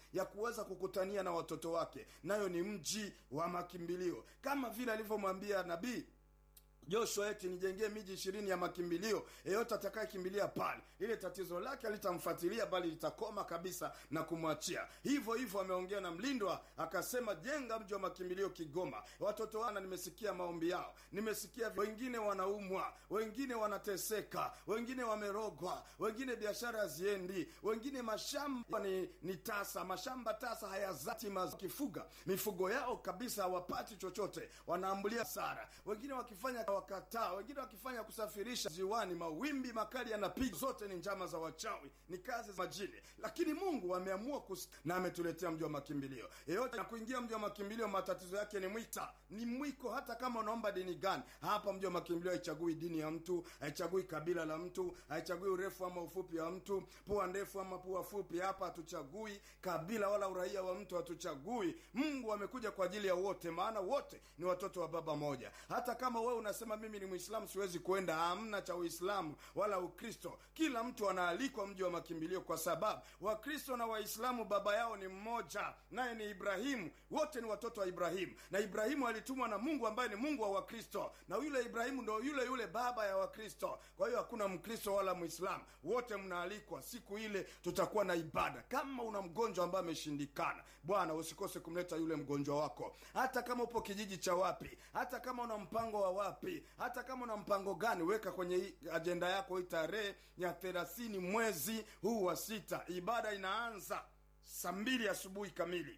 ya kuweza kukutania na watoto wake, nayo ni mji wa makimbilio, kama vile alivyomwambia nabii Joshua, eti nijengee miji 20 ya makimbilio, yeyote atakayekimbilia pale, ile tatizo lake alitamfuatilia bali litakoma kabisa na kumwachia. Hivyo hivyo ameongea na mlindwa akasema, jenga mji wa makimbilio Kigoma. Watoto wana, nimesikia maombi yao, nimesikia wengine wanaumwa, wengine wanateseka, wengine wamerogwa, wengine biashara haziendi, wengine mashamba ni tasa, mashamba tasa hayazati kifuga mifugo yao kabisa, hawapati chochote, wanaambulia sara, wengine wakifanya wakataa, wengine wakifanya kusafirisha ziwani, mawimbi makali yanapiga. Zote ni njama za wachawi, ni kazi za majini, lakini Mungu ameamua na ametuletea mji wa makimbilio. Yeyote na kuingia mji wa makimbilio, matatizo yake ni mwiko, hata kama unaomba dini gani. Hapa mji wa makimbilio haichagui dini ya mtu, haichagui kabila la mtu, haichagui urefu ama ufupi wa mtu, pua ndefu ama pua fupi. Hapa hatuchagui kabila wala uraia wa mtu, hatuchagui. Mungu amekuja kwa ajili ya wote, maana wote ni watoto wa baba moja. Hata kama wewe unasema mimi ni Muislamu siwezi kwenda, hamna cha Uislamu wala Ukristo. Kila mtu anaalikwa mji wa makimbilio, kwa sababu Wakristo na Waislamu baba yao ni mmoja, naye ni Ibrahimu. Wote ni watoto wa Ibrahimu, na Ibrahimu alitumwa na Mungu ambaye ni Mungu wa Wakristo, na yule Ibrahimu ndio yule baba ya Wakristo. Kwa hiyo hakuna Mkristo wala Muislamu, wote mnaalikwa. Siku ile tutakuwa na ibada. Kama una mgonjwa ambaye ameshindikana, bwana, usikose kumleta yule mgonjwa wako, hata kama upo kijiji cha wapi, hata kama una mpango wa wapi, hata kama una mpango gani, weka kwenye ajenda yako hii tarehe ya 30 mwezi huu wa 6. Ibada inaanza saa 2 asubuhi kamili.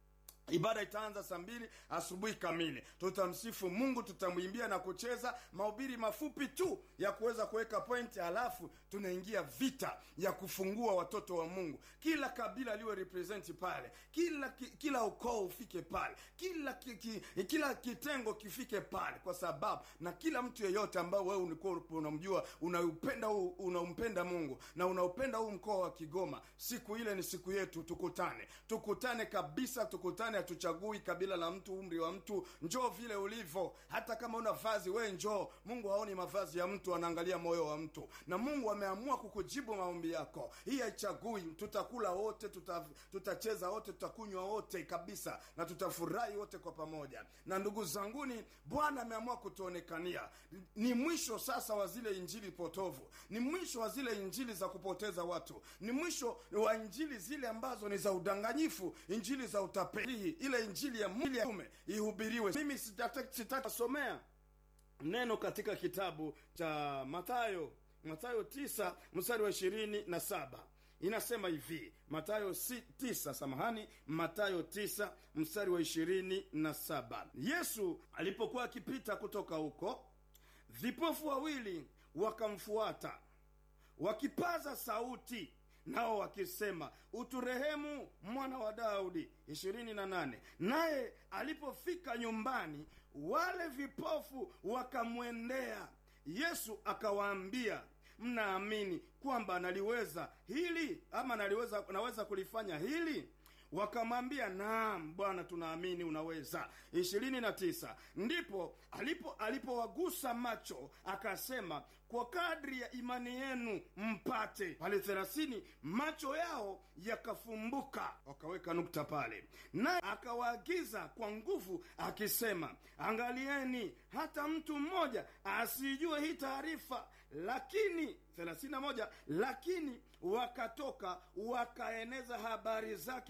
Ibada itaanza saa 2 asubuhi kamili. Tutamsifu Mungu, tutamwimbia na kucheza mahubiri mafupi tu ya kuweza kuweka point, halafu tunaingia vita ya kufungua watoto wa Mungu. Kila kabila liwe represent pale, kila ukoo ufike pale, kila kitengo kifike pale, kwa sababu na kila mtu yeyote ambao wewe ulikuwa unamjua, unampenda Mungu na unaupenda huu mkoa wa Kigoma, siku ile ni siku yetu. Tukutane kabisa, tukutane. Hatuchagui kabila la mtu, umri wa mtu. Njoo vile ulivyo, hata kama una vazi, we njoo. Mungu haoni mavazi ya mtu, anaangalia moyo wa mtu, na Mungu ameamua kukujibu maombi yako. Hii haichagui. Tutakula wote, tutacheza wote, tutakunywa wote kabisa, na tutafurahi wote kwa pamoja. Na ndugu zanguni, Bwana ameamua kutuonekania. Ni mwisho sasa wa zile injili potovu, ni mwisho wa zile injili za kupoteza watu, ni mwisho wa injili zile ambazo ni za udanganyifu, injili za utapeli. Ile injili ya Mume ihubiriwe. Mimi sitasomea neno katika kitabu cha Mathayo 9 mstari wa 27. Inasema hivi, Mathayo 9 mstari wa 27. Yesu alipokuwa akipita kutoka huko, vipofu wawili wakamfuata wakipaza sauti, nao wakisema, uturehemu, mwana wa Daudi. 28. Naye alipofika nyumbani, wale vipofu wakamwendea Yesu, akawaambia, mnaamini kwamba naliweza hili, ama naweza kulifanya hili? Wakamwambia, naam Bwana, tunaamini unaweza. 29. Ndipo alipowagusa macho akasema, kwa kadri ya imani yenu mpate. Pale 30 macho yao yakafumbuka, wakaweka nukta pale. Naye akawaagiza kwa nguvu akisema, angalieni hata mtu mmoja asijue hii taarifa. Lakini 31, lakini wakatoka wakaeneza habari zake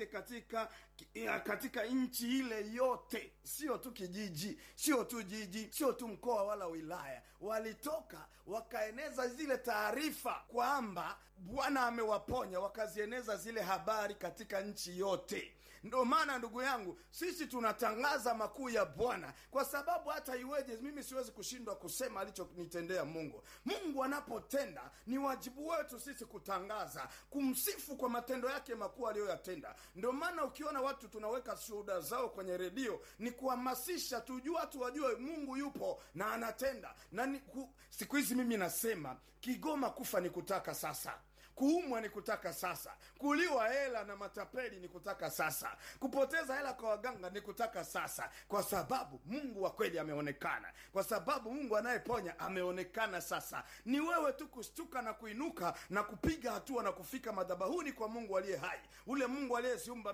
katika nchi ile yote. Sio tu kijiji, sio tu jiji, sio tu mkoa wala wilaya. Walitoka wakaeneza zile taarifa kwamba Bwana amewaponya, wakazieneza zile habari katika nchi yote. Ndio maana ndugu yangu, sisi tunatangaza makuu ya Bwana, kwa sababu hata iweje mimi siwezi kushindwa kusema alichonitendea Mungu. Mungu anapotenda ni wajibu wetu sisi kutangaza, kumsifu kwa matendo yake makuu aliyoyatenda. Ndio maana ukiona watu tunaweka shuhuda zao kwenye redio, ni kuhamasisha watu wajue Mungu yupo na anatenda. Na siku hizi mimi nasema, Kigoma kufa ni kutaka sasa, kuumwa ni kutaka sasa, kuliwa hela na matapeli ni kutaka sasa, kupoteza hela kwa waganga ni kutaka sasa, kwa sababu Mungu wa kweli ameonekana, kwa sababu Mungu anayeponya ameonekana. Sasa ni wewe tu kushtuka na kuinuka na kupiga hatua na kufika madhabahuni kwa Mungu aliye hai, ule Mungu aliyeziumba